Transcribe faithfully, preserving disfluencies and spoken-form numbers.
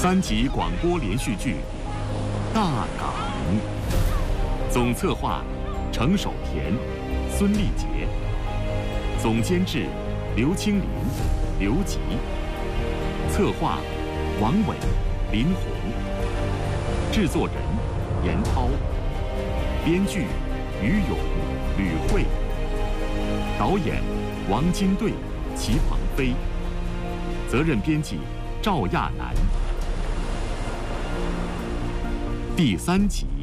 三集广播连续剧《大港》，总策划程守田、孙立杰，总监制刘清林、刘吉，策划王伟、林红，制作人严涛，编剧于勇、吕慧，导演王金队、齐鹏飞，责任编辑赵亚楠。第三集。